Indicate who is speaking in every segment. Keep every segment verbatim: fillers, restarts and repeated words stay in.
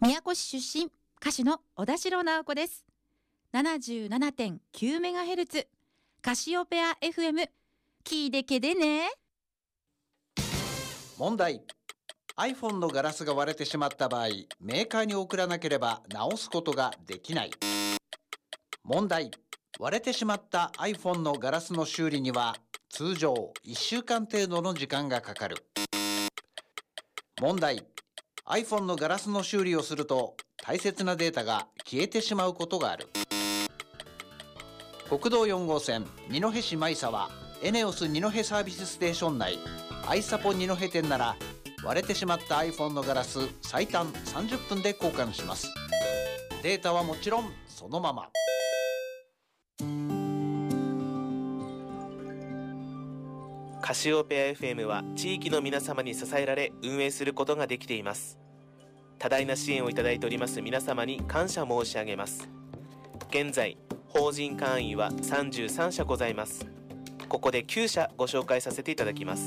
Speaker 1: 宮古市出身、歌手の小田代直子です。 ななじゅうななてんきゅうメガヘルツ カシオペア エフエム 聞いてけでね。
Speaker 2: 問題。 iPhone のガラスが割れてしまった場合、メーカーに送らなければ直すことができない。問題。割れてしまった iPhone のガラスの修理には通常いっしゅうかん程度の時間がかかる。問題。 iPhone のガラスの修理をすると大切なデータが消えてしまうことがある。国道よん号線二戸市舞沢エネオス二戸サービスステーション内アイサポ二戸店なら、割れてしまった iPhone のガラス最短さんじゅっぷんで交換します。データはもちろんそのまま。
Speaker 3: カシオペア エフエム は地域の皆様に支えられ運営することができています。多大な支援をいただいております皆様に感謝申し上げます。現在法人会員はさんじゅうさんしゃございます。ここできゅうしゃご紹介させていただきます。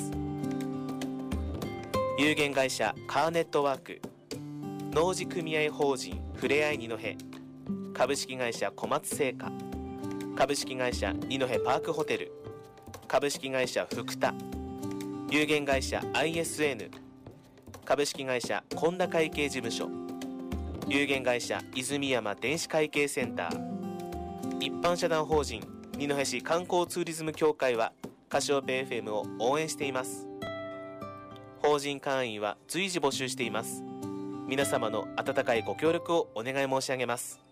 Speaker 3: 有限会社カーネットワーク、農事組合法人ふれあい二戸、株式会社小松製菓、株式会社二戸パークホテル、株式会社福田、有限会社 アイエスエヌ、 株式会社本田会計事務所、有限会社泉山電子会計センター、一般社団法人二戸市観光ツーリズム協会はカシオペ エフエム を応援しています。法人会員は随時募集しています。皆様の温かいご協力をお願い申し上げます。